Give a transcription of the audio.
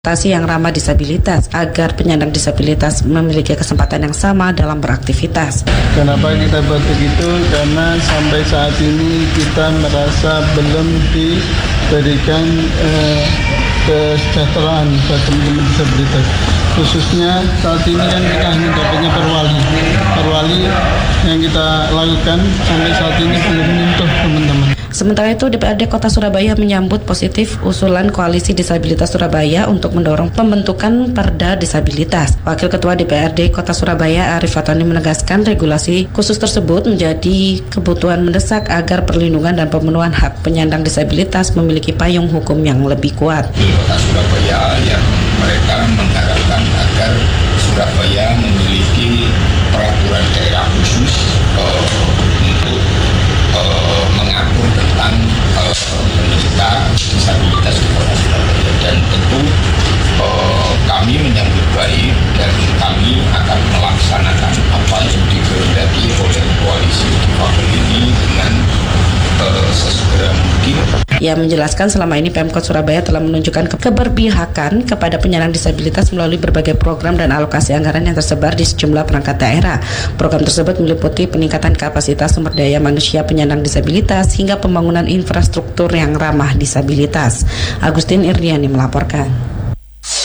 yang ramah disabilitas agar penyandang disabilitas memiliki kesempatan yang sama dalam beraktivitas. Kenapa kita buat begitu? Karena sampai saat ini kita merasa belum diberikan kesejahteraan buat teman-teman disabilitas. Khususnya saat ini kan kita hanya dapatnya perwali yang kita lakukan sampai saat ini belum menyentuh teman-teman. Sementara itu, DPRD Kota Surabaya menyambut positif usulan Koalisi Disabilitas Surabaya untuk mendorong pembentukan Perda Disabilitas. Wakil Ketua DPRD Kota Surabaya Arif Fatoni menegaskan regulasi khusus tersebut menjadi kebutuhan mendesak agar perlindungan dan pemenuhan hak penyandang disabilitas memiliki payung hukum yang lebih kuat. Di Kota Surabaya yang mereka mengharapkan agar Surabaya memiliki peraturan daerah khusus untuk mengatur tentang penderita disabilitas di Kota Surabaya, dan tentu kami menyambut baik dan kami akan melaksanakan apa yang dikehendaki oleh koalisi difabel ini dengan sesegera mungkin. Ia menjelaskan selama ini Pemkot Surabaya telah menunjukkan keberpihakan kepada penyandang disabilitas melalui berbagai program dan alokasi anggaran yang tersebar di sejumlah perangkat daerah. Program tersebut meliputi peningkatan kapasitas sumber daya manusia penyandang disabilitas hingga pembangunan infrastruktur yang ramah disabilitas. Agustin Irdiani melaporkan.